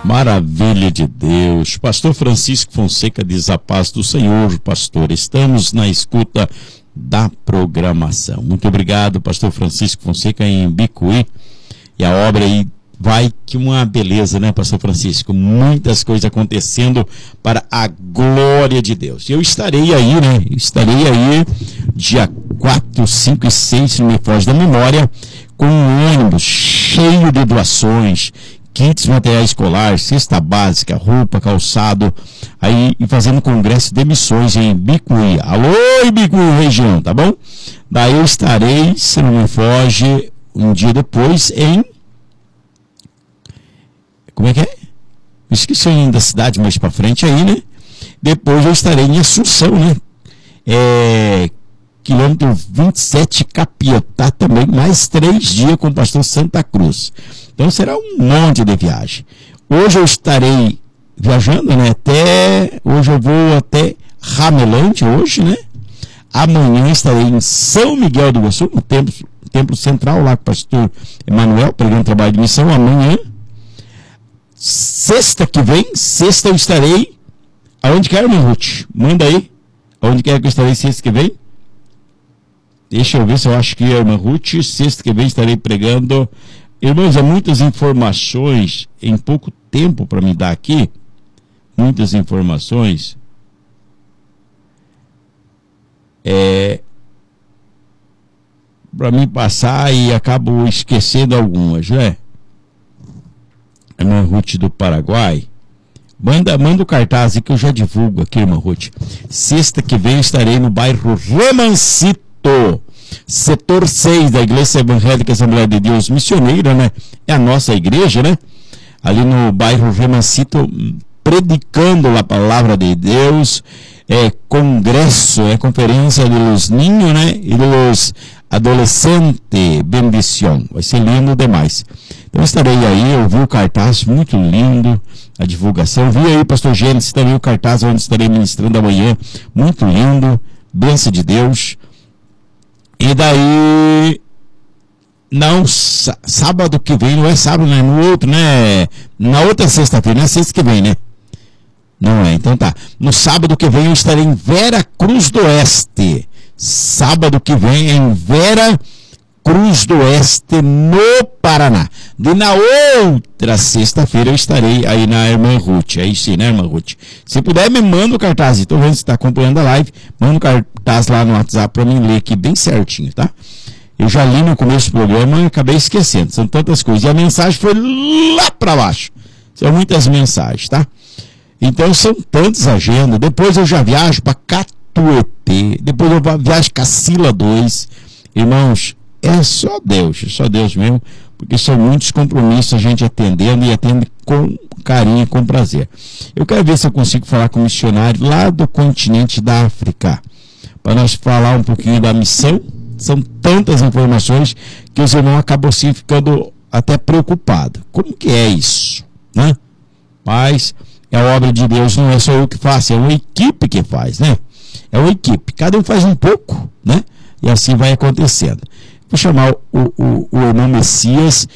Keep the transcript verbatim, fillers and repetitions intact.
Maravilha de Deus. Pastor Francisco Fonseca diz: a paz do Senhor, pastor. Estamos na escuta da programação. Muito obrigado, pastor Francisco Fonseca, em Bicuí. E a obra aí vai que uma beleza, né, pastor Francisco? Muitas coisas acontecendo para a glória de Deus. Eu estarei aí, né? Estarei aí dia quatro, cinco e seis, se não me foge da memória, com um ônibus cheio de doações, kits, materiais escolares, cesta básica, roupa, calçado, aí e fazendo congresso de missões em Bicuí. Alô, Bicuí região, tá bom? Daí eu estarei, se não me foge, um dia depois em... Como é que é? Esqueci ainda da cidade mais pra frente aí, né? Depois eu estarei em Assunção, né? É... Quilômetro vinte e sete, Capiotá também, mais três dias com o pastor Santa Cruz. Então será um monte de viagem. Hoje eu estarei viajando, né? Até, hoje eu vou até Ramelândia, hoje, né? Amanhã estarei em São Miguel do Iguaçu, no templo, templo central, lá com o pastor Emanuel, pregando trabalho de missão. Amanhã, sexta que vem, sexta eu estarei, aonde quer, irmã Ruth? Manda aí, aonde quer que eu estarei sexta que vem? Deixa eu ver se eu acho que é a irmã Ruth. Sexta que vem estarei pregando. Irmãos, há muitas informações em pouco tempo para me dar aqui. Muitas informações. É, para mim passar e acabo esquecendo algumas, né? A irmã Ruth do Paraguai. Manda, manda o cartaz aí que eu já divulgo aqui, irmã Ruth. Sexta que vem estarei no bairro Remancito, setor seis da Igreja Evangélica Assembleia de Deus Missioneira, né? É a nossa igreja, né? Ali no bairro Remancito, predicando a palavra de Deus, é congresso, é conferência de los niños, né? E de los adolescentes, bendição. Vai ser lindo demais. Então estarei aí, eu vi o cartaz, muito lindo, a divulgação. Vi aí, pastor Gênesis, também o cartaz onde estarei ministrando amanhã, muito lindo, bênção de Deus. E daí, não, sábado que vem, não é sábado, né? No outro, né? Na outra sexta-feira, não é sexta que vem, né? Não é, então tá. No sábado que vem eu estarei em Vera Cruz do Oeste. Sábado que vem em Vera Cruz do Oeste, no Paraná. E na outra sexta-feira eu estarei aí na irmã Ruth. Aí sim, né, irmã Ruth? Se puder, me manda o cartaz. Estou vendo se está acompanhando a live. Manda o cartaz lá no WhatsApp para mim ler aqui bem certinho, tá? Eu já li no começo do programa e acabei esquecendo. São tantas coisas. E a mensagem foi lá para baixo. São muitas mensagens, tá? Então são tantas agendas. Depois eu já viajo para Catuete. Depois eu viajo Cacila dois. Irmãos, é só Deus, é só Deus mesmo, porque são muitos compromissos a gente atendendo e atende com carinho e com prazer. Eu quero ver se eu consigo falar com um missionário lá do continente da África, para nós falar um pouquinho da missão. São tantas informações que os irmãos acabam assim ficando até preocupados. Como que é isso, né? Mas é a obra de Deus, não é só eu que faço, é uma equipe que faz, né? É uma equipe, cada um faz um pouco, né? E assim vai acontecendo. Vou chamar o, o, o irmão Messias,